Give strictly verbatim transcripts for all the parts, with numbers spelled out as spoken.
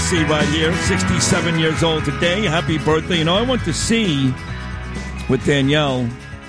Morrissey right here, sixty-seven years old today. Happy birthday. You know, I went to see with Danielle,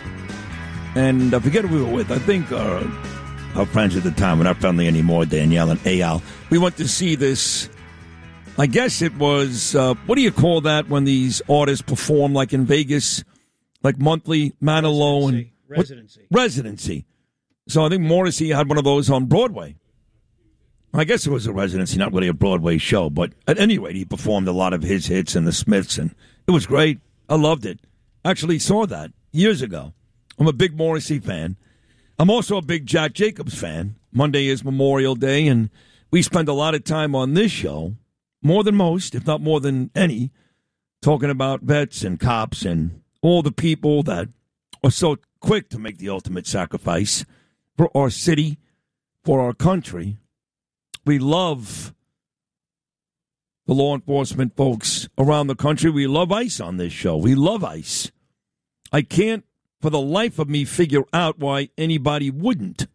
and I forget who we were with. I think uh, our friends at the time, we're not friendly anymore, Danielle and Eyal. We went to see this, I guess it was, uh, what do you call that when these artists perform like in Vegas, like monthly, Manilow and... Residency. What? Residency. So I think Morrissey had one of those on Broadway. I guess it was a residency, not really a Broadway show, but at any rate, he performed a lot of his hits and the Smiths, and it was great. I loved it. Actually saw that years ago. I'm a big Morrissey fan. I'm also a big Jack Jacobs fan. Monday is Memorial Day, and we spend a lot of time on this show, more than most, if not more than any, talking about vets and cops and all the people that are so quick to make the ultimate sacrifice for our city, for our country. We love the law enforcement folks around the country. We love ICE on this show. We love ICE. I can't, for the life of me, figure out why anybody wouldn't.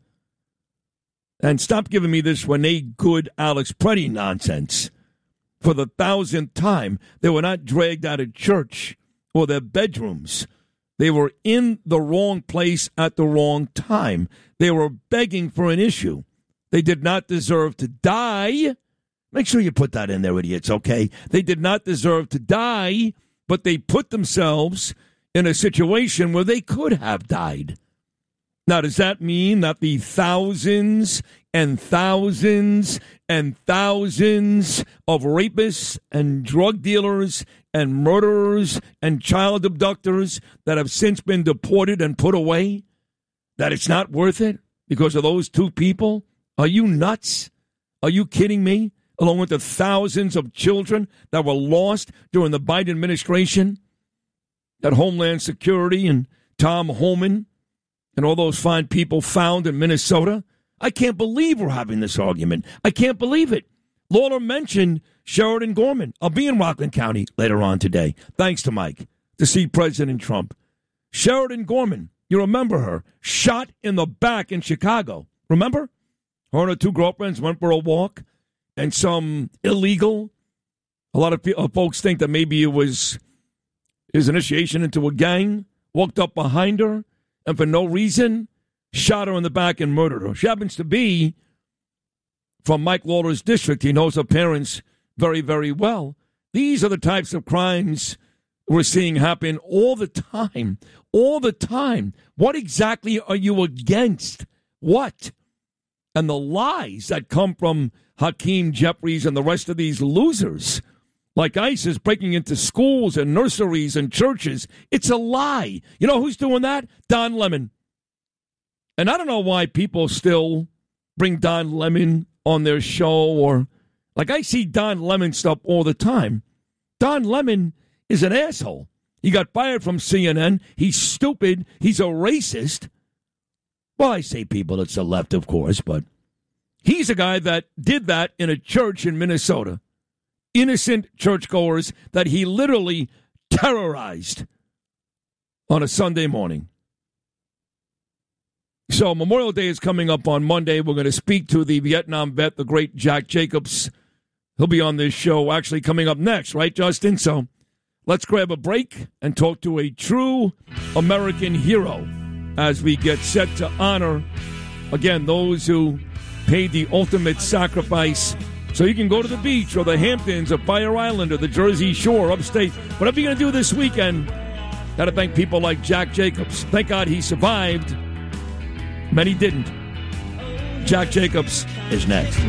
And stop giving me this Renee Good, Alex Preddy nonsense. For the thousandth time, they were not dragged out of church or their bedrooms. They were in the wrong place at the wrong time. They were begging for an issue. They did not deserve to die. Make sure you put that in there, idiots, okay? They did not deserve to die, but they put themselves in a situation where they could have died. Now, does that mean that the thousands and thousands and thousands of rapists and drug dealers and murderers and child abductors that have since been deported and put away, that it's not worth it because of those two people? Are you nuts? Are you kidding me? Along with the thousands of children that were lost during the Biden administration, that Homeland Security and Tom Homan and all those fine people found in Minnesota. I can't believe we're having this argument. I can't believe it. Lawler mentioned Sheridan Gorman. I'll be in Rockland County later on today, thanks to Mike, to see President Trump. Sheridan Gorman, you remember her, shot in the back in Chicago. Remember? Her and her two girlfriends went for a walk, and some illegal, a lot of people, folks think that maybe it was his initiation into a gang, walked up behind her, and for no reason, shot her in the back and murdered her. She happens to be from Mike Lawler's district. He knows her parents very, very well. These are the types of crimes we're seeing happen all the time. All the time. What exactly are you against? What? And the lies that come from Hakeem Jeffries and the rest of these losers, like ISIS breaking into schools and nurseries and churches, it's a lie. You know who's doing that? Don Lemon. And I don't know why people still bring Don Lemon on their show, or like I see Don Lemon stuff all the time. Don Lemon is an asshole. He got fired from C N N. He's stupid. He's a racist. Well, I say people, it's the left, of course, but he's a guy that did that in a church in Minnesota. Innocent churchgoers that he literally terrorized on a Sunday morning. So Memorial Day is coming up on Monday. We're going to speak to the Vietnam vet, the great Jack Jacobs. He'll be on this show actually coming up next, right, Justin? So let's grab a break and talk to a true American hero as we get set to honor, again, those who paid the ultimate sacrifice so you can go to the beach or the Hamptons or Fire Island or the Jersey Shore, upstate. Whatever you're going to do this weekend, got to thank people like Jack Jacobs. Thank God he survived. Many didn't. Jack Jacobs is next.